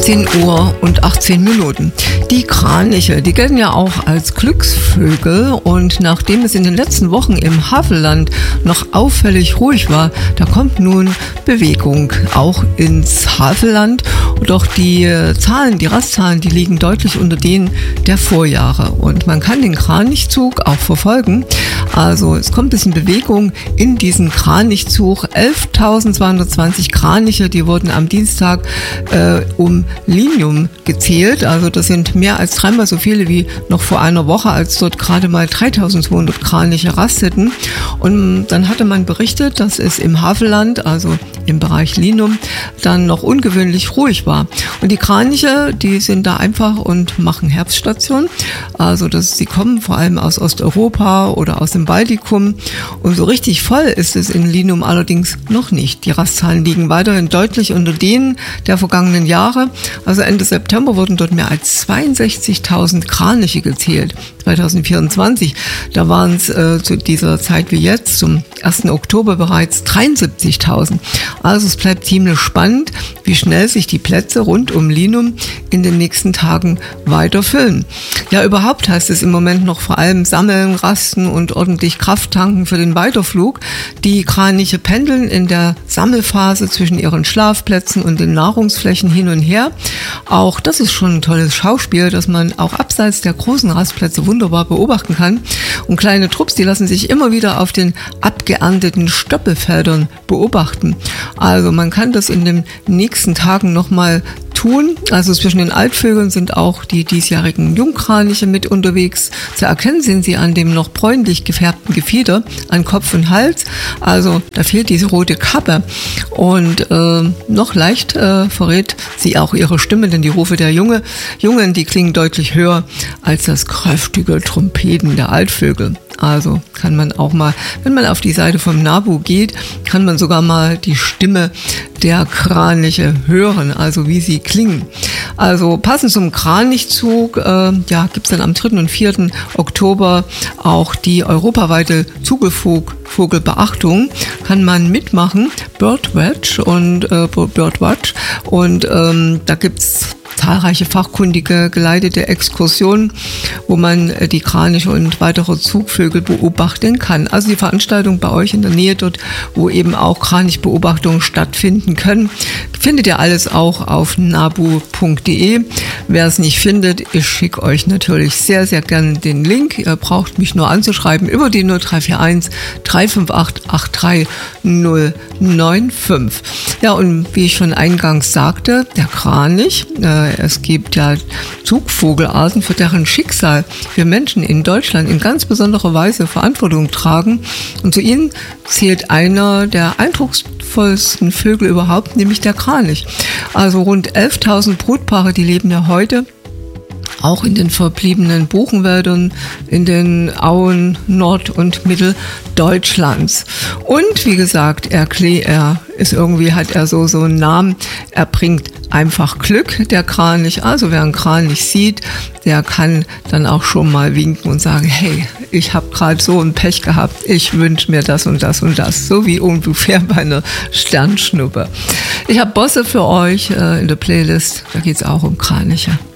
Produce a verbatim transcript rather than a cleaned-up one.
achtzehn Uhr und achtzehn Minuten. Die Kraniche, die gelten ja auch als Glücksvögel, und nachdem es in den letzten Wochen im Havelland noch auffällig ruhig war, da kommt nun Bewegung auch ins Havelland. Doch die Zahlen, die Rastzahlen, die liegen deutlich unter denen der Vorjahre, und man kann den Kranichzug auch verfolgen. Also es kommt ein bisschen Bewegung in diesen Kranichzug. elftausendzweihundertzwanzig Kraniche, die wurden am Dienstag äh, um Linium gezählt. Also das sind mehr als dreimal so viele wie noch vor einer Woche, als dort gerade mal dreitausendzweihundert Kraniche rasteten. Und dann hatte man berichtet, dass es im Havelland, also im Bereich Linum, dann noch ungewöhnlich ruhig war. Und die Kraniche, die sind da einfach und machen Herbststation. Also das, sie kommen vor allem aus Osteuropa oder aus dem Baltikum. Und so richtig voll ist es in Linum allerdings noch nicht. Die Rastzahlen liegen weiterhin deutlich unter denen der vergangenen Jahre. Also Ende September wurden dort mehr als zweiundsechzigtausend Kraniche gezählt. zwanzig vierundzwanzig, da waren es äh, zu dieser Zeit wie jetzt, zum ersten Oktober, bereits dreiundsiebzigtausend. Also es bleibt ziemlich spannend, wie schnell sich die Plätze rund um Linum in den nächsten Tagen weiter füllen. Ja, überhaupt heißt es im Moment noch vor allem sammeln, rasten und ordentlich Kraft tanken für den Weiterflug. Die Kraniche pendeln in der Sammelphase zwischen ihren Schlafplätzen und den Nahrungsflächen hin und her. Auch das ist schon ein tolles Schauspiel, das man auch abseits der großen Rastplätze wunderbar beobachten kann. Und kleine Trupps, die lassen sich immer wieder auf den abgeernteten Stoppelfeldern beobachten. Also man kann das in den nächsten Tagen nochmal tun. Also zwischen den Altvögeln sind auch die diesjährigen Jungkraniche mit unterwegs. Zu erkennen sind sie an dem noch bräunlich gefärbten Gefieder an Kopf und Hals. Also da fehlt diese rote Kappe. Und äh, noch leicht äh, verrät sie auch ihre Stimme, denn die Rufe der Junge, Jungen, die klingen deutlich höher als das kräftige Trompeten der Altvögel. Also kann man auch mal, wenn man auf die Seite vom NABU geht, kann man sogar mal die Stimme der Kraniche hören, also wie sie klingen. Also passend zum Kranichzug, äh, ja, gibt's dann am dritten und vierten Oktober auch die europaweite Zugvogelbeachtung. Kann man mitmachen, Birdwatch und äh, Birdwatch und ähm, da gibt's zahlreiche fachkundige geleitete Exkursionen, wo man die Kraniche und weitere Zugvögel beobachten kann. Also die Veranstaltung bei euch in der Nähe, dort wo eben auch Kranichbeobachtungen stattfinden können, findet ihr alles auch auf nabu punkt de. Wer es nicht findet, ich schicke euch natürlich sehr, sehr gerne den Link. Ihr braucht mich nur anzuschreiben über die null drei vier eins, drei fünf acht, acht drei null neun fünf. Ja, und wie ich schon eingangs sagte, der Kranich, äh, es gibt ja Zugvogelarten, für deren Schicksal wir Menschen in Deutschland in ganz besonderer Weise Verantwortung tragen. Und zu ihnen zählt einer der eindrucksvollsten Vögel überhaupt, nämlich der Kranich. Also rund elftausend Brutpaare, die leben ja heute auch in den verbliebenen Buchenwäldern, in den Auen Nord- und Mitteldeutschlands. Und wie gesagt, er, er ist irgendwie, hat er so, so einen Namen, er bringt einfach Glück, der Kranich. Also wer einen Kranich sieht, der kann dann auch schon mal winken und sagen, hey, ich habe gerade so ein Pech gehabt, ich wünsche mir das und das und das. So wie ungefähr bei einer Sternschnuppe. Ich habe Bosse für euch äh, in der Playlist, da geht es auch um Kraniche.